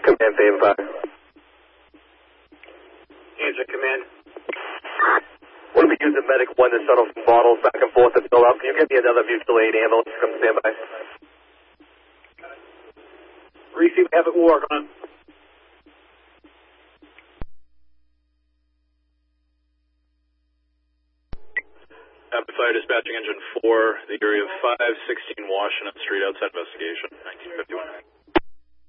Command Phase 5. Answer, command. We'll be using Medic 1 to shuttle some bottles back and forth to fill up. Can you get me another mutual aid ambulance to come stand by? Receive, have it, we'll work on it. Fire Dispatching Engine 4, the area of 516 Washington Street, outside investigation, 1951.